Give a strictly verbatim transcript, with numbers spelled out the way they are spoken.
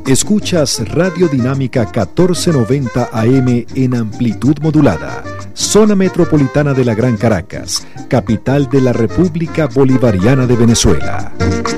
Escuchas Radio Dinámica catorce noventa A M en amplitud modulada, zona metropolitana de la Gran Caracas, capital de la República Bolivariana de Venezuela.